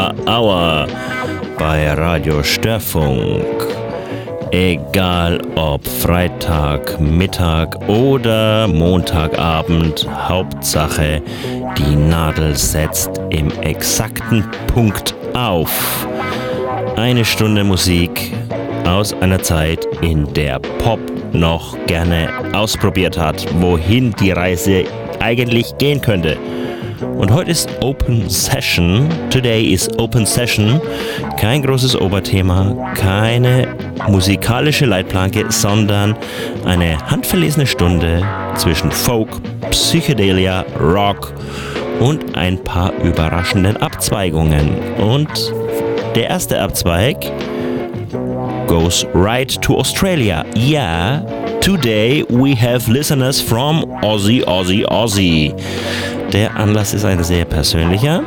Hour bei Radio Störfunk. Egal ob Freitag, Mittag oder Montagabend, Hauptsache die Nadel setzt im exakten Punkt auf. Eine Stunde Musik aus einer Zeit, in der Pop noch gerne ausprobiert hat, wohin die Reise eigentlich gehen könnte. Und heute ist Open Session. Today is Open Session. Kein großes Oberthema, keine musikalische Leitplanke, sondern eine handverlesene Stunde zwischen Folk, Psychedelia, Rock und ein paar überraschenden Abzweigungen. Und der erste Abzweig goes right to Australia. Yeah, today we have listeners from Aussie. Der Anlass ist ein sehr persönlicher.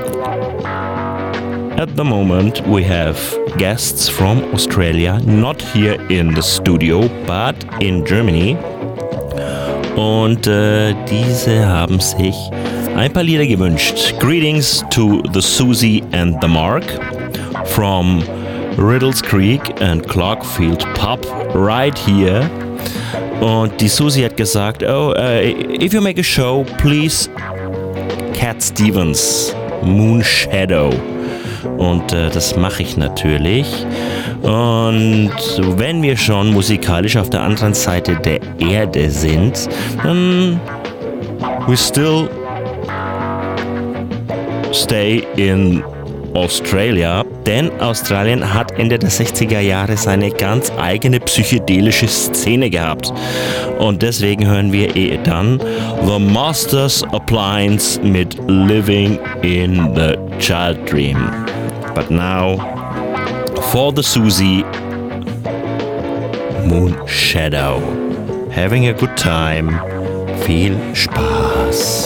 At the moment we have guests from Australia, not here in the studio, but in Germany. Und diese haben sich ein paar Lieder gewünscht. Greetings to the Susie and the Mark from Riddles Creek and Clarkfield Pub right here. Und die Susie hat gesagt, if you make a show, please Cat Stevens, Moon Shadow. Und das mache ich natürlich. Und wenn wir schon musikalisch auf der anderen Seite der Erde sind, dann we still stay in Australia, denn Australien hat Ende der 60er Jahre seine ganz eigene psychedelische Szene gehabt. Und deswegen hören wir dann The Masters Appliance mit Living in the Child Dream. But now, for the Susie, Moon Shadow. Having a good time. Viel Spaß.